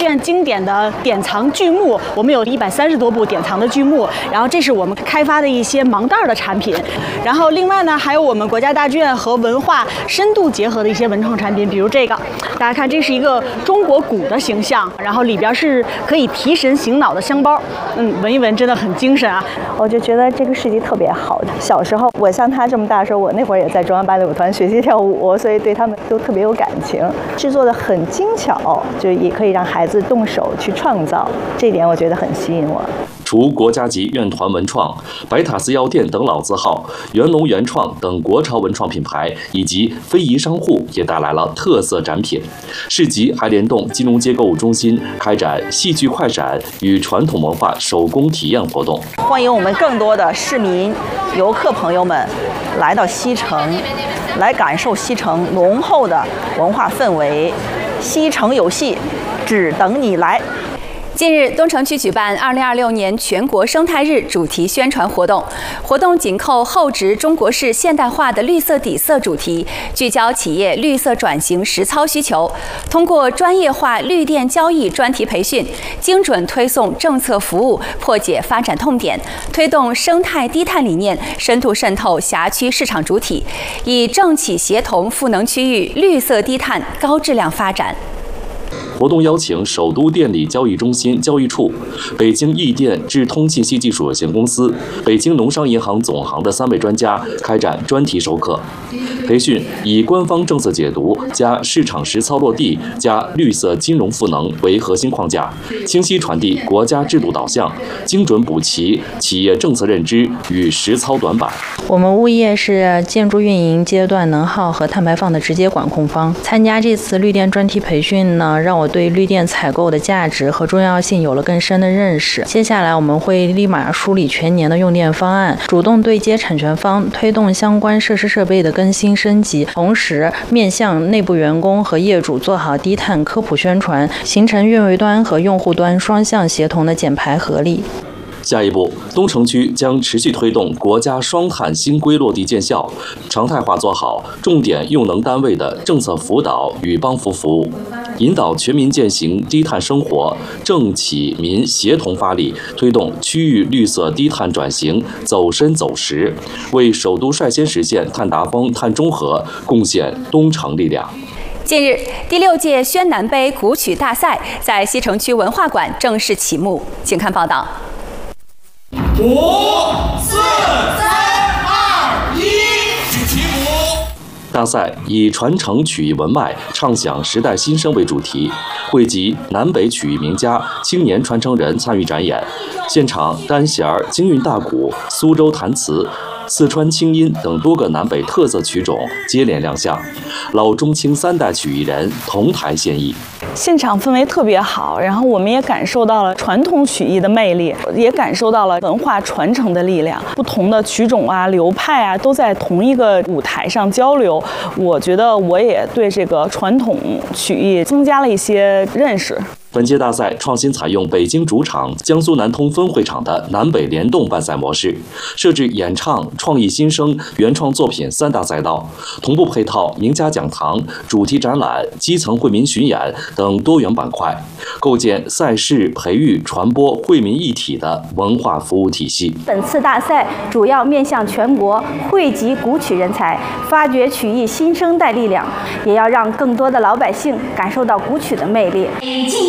院经典的典藏剧目，我们有130多部典藏的剧目，然后这是我们开发的一些盲袋的产品，然后另外呢还有我们国家大剧院和文化深度结合的一些文创产品，比如这个，大家看这是一个中国鼓的形象，然后里边是可以提神醒脑的香包，闻一闻真的很精神啊。 我就觉得这个设计特别好。小时候我像他这么大的时候，我那会儿也在中央芭蕾舞团学习跳舞，所以对他们都特别有感情。制作的很精巧，就也可以让孩子动手去创造，这一点我觉得很吸引我。 除国家级院团文创、白塔寺药店等老字号、元龙原创等国潮文创品牌，以及非遗商户也带来了特色展品。市集还联动金融街购物中心开展戏剧快闪与传统文化手工体验活动， 欢迎我们更多的市民、游客朋友们来到西城，来感受西城浓厚的文化氛围。西城有戏，只等你来。 近日，东城区举办2026年全国生态日主题宣传活动。活动紧扣厚植中国式现代化的绿色底色主题，聚焦企业绿色转型实操需求，通过专业化绿电交易专题培训，精准推送政策服务，破解发展痛点，推动生态低碳理念深度渗透辖区市场主体，以政企协同赋能区域绿色低碳高质量发展。 活动邀请首都电力交易中心交易处、北京易电智通信息技术有限公司、北京农商银行总行的3位专家开展专题授课。培训以官方政策解读加市场实操落地加绿色金融赋能为核心框架，清晰传递国家制度导向，精准补齐企业政策认知与实操短板。 我们物业是建筑运营阶段能耗和碳排放的直接管控方。参加这次绿电专题培训呢，让我对绿电采购的价值和重要性有了更深的认识。接下来我们会立马梳理全年的用电方案，主动对接产权方，推动相关设施设备的更新升级，同时面向内部员工和业主做好低碳科普宣传，形成运维端和用户端双向协同的减排合力。 下一步，东城区将持续推动国家双碳新规落地见效，常态化做好重点用能单位的政策辅导与帮扶服务，引导全民践行低碳生活，政企民协同发力，推动区域绿色低碳转型走深走实，为首都率先实现碳达峰、碳中和贡献东城力量。 近日，第6届宣南杯古曲大赛在西城区文化馆正式启幕，请看报道。 5、4、3、2、1，起舞！ 大赛以传承曲艺文脉、唱响时代新声为主题，汇集南北曲艺名家、青年传承人参与展演。现场单弦、京韵大鼓、苏州弹词、四川清音等多个南北特色曲种接连亮相，老中青3代曲艺人同台献艺。 现场氛围特别好，然后我们也感受到了传统曲艺的魅力，也感受到了文化传承的力量。不同的曲种啊、流派啊，都在同一个舞台上交流。我觉得我也对这个传统曲艺增加了一些认识。 本届大赛创新采用北京主场江苏南通分会场的南北联动办赛模式，设置演唱、创意新声、原创作品3大赛道，同步配套名家讲堂、主题展览、基层惠民巡演等多元板块，构建赛事培育、传播惠民一体的文化服务体系。 本次大赛主要面向全国，汇集古曲人才，发掘曲艺新生代力量，也要让更多的老百姓感受到古曲的魅力。